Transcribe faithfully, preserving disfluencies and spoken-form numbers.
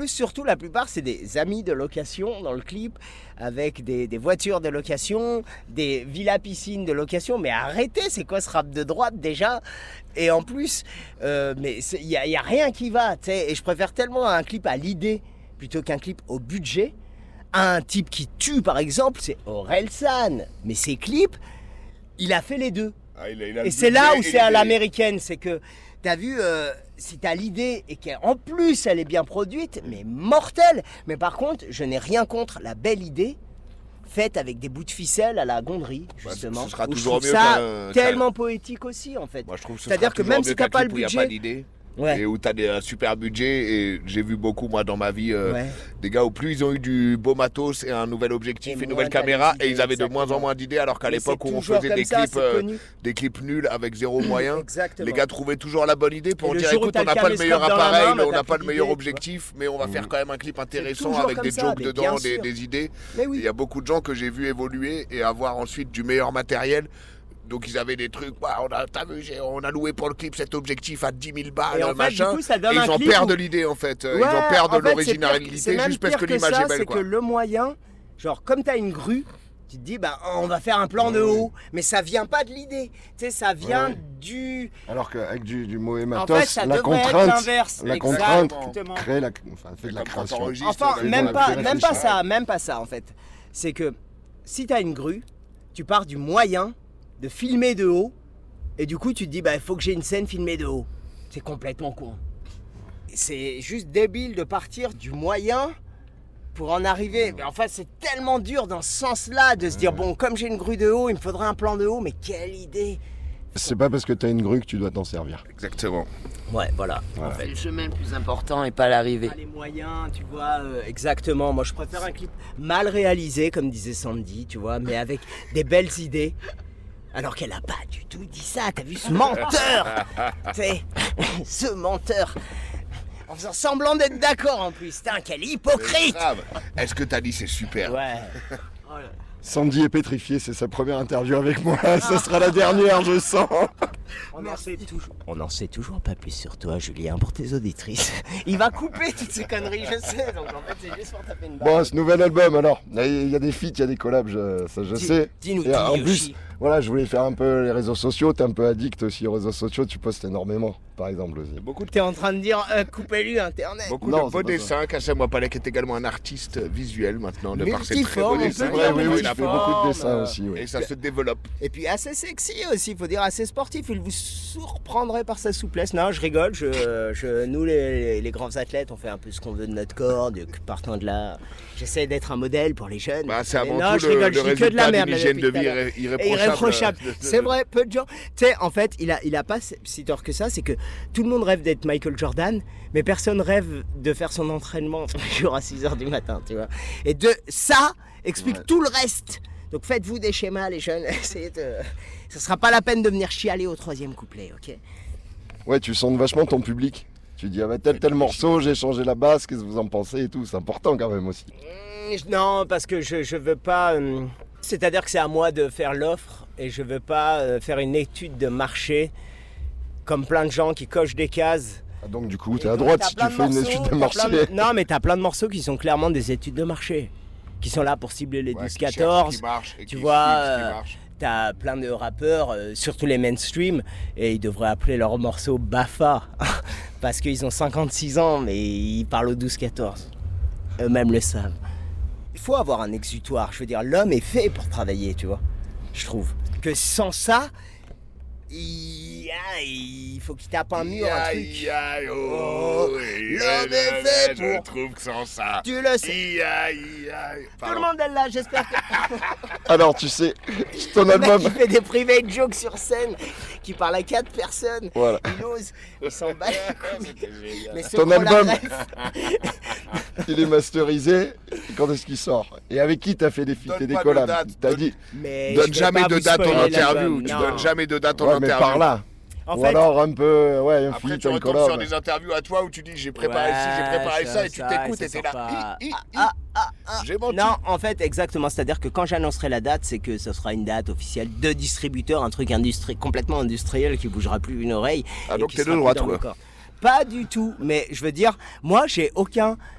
plus, surtout, la plupart, c'est des amis de location dans le clip, avec des, des voitures de location, des villas piscines de location. Mais arrêtez, c'est quoi ce rap de droite déjà? Et en plus, euh, mais il n'y a, y a rien qui va, tu sais. Et je préfère tellement un clip à l'idée plutôt qu'un clip au budget. Un type qui tue, par exemple, c'est Orelsan. Mais ses clips, il a fait les deux. Ah, il a, il a et c'est là où c'est à l'américaine, c'est que t'as vu, euh, si t'as l'idée et qu'en plus elle est bien produite, mais mortelle. Mais par contre, je n'ai rien contre la belle idée faite avec des bouts de ficelle à la Gondry, justement. Bah, ce sera où toujours je trouve mieux ça qu'un, tellement qu'un... poétique aussi, en fait. Moi, je trouve que c'est-à-dire que même si t'as pas le budget, il n'y a pas d'idée. Ouais. Et où tu as un super budget, et j'ai vu beaucoup moi dans ma vie euh, ouais. des gars où plus ils ont eu du beau matos et un nouvel objectif et une nouvelle caméra et ils avaient de moins en moins d'idées, alors qu'à l'époque où on faisait des ça, clips euh, des clips nuls avec zéro moyen, exactement. Les gars trouvaient toujours la bonne idée pour dire écoute on n'a pas le meilleur appareil, mais on n'a pas le meilleur objectif, mais on va faire quand même un clip intéressant avec des jokes dedans, des idées. Il y a beaucoup de gens que j'ai vu évoluer et avoir ensuite du meilleur matériel. Donc ils avaient des trucs, bah, on, a, t'as vu, on a loué pour le clip cet objectif à dix mille balles, et en machin. Fait, du coup, ça donne et un ils en clip perdent où... l'idée en fait. Ouais, ils en perdent en fait, l'originalité c'est juste parce que l'image est belle. C'est quoi. que le moyen, genre comme t'as une grue, tu te dis bah on va faire un plan de haut, mais ça vient pas de l'idée. Tu sais, ça vient ouais. du. Alors qu'avec du, du mauvais matos, en fait, ça la contrainte, la contrainte crée la, enfin, fait de la création. Enfin, même pas, même pas ça, même pas ça en fait. C'est que si t'as une grue, tu pars du moyen de filmer de haut. Et du coup, tu te dis, bah, il faut que j'ai une scène filmée de haut. C'est complètement con. C'est juste débile de partir du moyen pour en arriver. Mais en fait, c'est tellement dur dans ce sens-là de se dire, bon, comme j'ai une grue de haut, il me faudrait un plan de haut, mais quelle idée! C'est pas parce que t'as une grue que tu dois t'en servir. Exactement. Ouais, voilà. voilà. En fait, le chemin le plus important et pas l'arrivée. Les moyens, tu vois, euh, exactement. Moi, je préfère un clip mal réalisé, comme disait Sandy, tu vois, mais avec des belles idées. Alors qu'elle a pas du tout dit ça, t'as vu ce menteur. T'sais, ce menteur. En faisant semblant d'être d'accord en plus, putain, quel hypocrite. Est-ce que t'as dit c'est super? Ouais. Oh là. Sandy est pétrifiée, c'est sa première interview avec moi, ça sera la dernière, je sens. On en, sait toujours, on en sait toujours pas plus sur toi, Julien, pour tes auditrices. Il va couper toutes ces conneries, je sais, donc en fait c'est juste pour taper une barre. Bon, ce nouvel album alors, il y a des feats, il y a des collabs, je, ça je dis, sais. Dis-nous, et en plus, voilà, je voulais faire un peu les réseaux sociaux, t'es un peu addict aussi aux réseaux sociaux, tu postes énormément, par exemple aussi. Beaucoup de... T'es en train de dire, euh, coupez-lui Internet. Beaucoup non, de beaux dessins, Kassem Wapalek est également un artiste visuel maintenant, de par ses très beaux dessins. Ouais, oui, oui, il fait beaucoup de dessins aussi. Et ça se développe. Et puis assez sexy aussi, il faut dire assez sportif, il vous surprendrait par sa souplesse. Non, je rigole, je, je, nous les, les grands athlètes, on fait un peu ce qu'on veut de notre corps, de, partant de là, j'essaie d'être un modèle pour les jeunes. Bah, c'est avant non, tout je rigole, le, je le dis que de la merde. L'hygiène de vie irréprochable. irréprochable. C'est vrai, peu de gens. Tu sais, en fait, il a, il a pas si tort que ça, c'est que tout le monde rêve d'être Michael Jordan, mais personne rêve de faire son entraînement tous les jours à six heures du matin, tu vois. Et de ça explique ouais. tout le reste. Donc faites-vous des schémas, les jeunes. Essayez de... Ça sera pas la peine de venir chialer au troisième couplet, ok? Ouais, tu sondes vachement ton public. Tu dis, ah bah tel, tel morceau, j'ai changé la basse, qu'est-ce que vous en pensez et tout. C'est important quand même aussi. Mmh, non, parce que je, je veux pas... Euh... C'est-à-dire que c'est à moi de faire l'offre et je veux pas euh, faire une étude de marché comme plein de gens qui cochent des cases. Ah donc du coup, t'es à droite si tu fais une étude de marché. De... Non, mais t'as plein de morceaux qui sont clairement des études de marché. Qui sont là pour cibler les ouais, douze quatorze. Tu vois, euh, marche. T'as plein de rappeurs, euh, surtout les mainstream, et ils devraient appeler leur morceau Bafa. Parce qu'ils ont cinquante-six ans, mais ils parlent aux douze quatorze. Eux-mêmes le savent. Il faut avoir un exutoire. Je veux dire, l'homme est fait pour travailler, tu vois. Je trouve. Que sans ça, il, il faut qu'il tape un mur, un truc. Aïe, aïe, oh, oh, l'homme est fait pour... Je trouve que sans ça... Tu le sais. Aïe, aïe, aïe. Tout le monde est là, j'espère que... Alors, tu sais, ton le album... mec qui fait des private jokes sur scène, qui parle à quatre personnes, voilà. il ose, il s'en bat les couilles. Mais ton album, il est masterisé, quand est-ce qu'il sort? Et avec qui t'as fait des feats et des collabs? T'as dit... Mais donne jamais de date en interview, tu donnes jamais de date en interview. Mais par là. En Ou fait, alors un peu, ouais, un après feat, tu un retournes collab. sur des interviews à toi où tu dis j'ai préparé ouais, ci, j'ai préparé ça, ça et tu ça, t'écoutes ça et t'es là. Pas... Hi, hi, hi. Ah, ah, ah, J'ai menti. Non, en fait, exactement. C'est-à-dire que quand j'annoncerai la date, c'est que ce sera une date officielle de distributeur, un truc industri- complètement industriel qui bougera plus une oreille. Ah, donc t'es de droite, quoi. Pas du tout, mais je veux dire, moi, j'ai aucun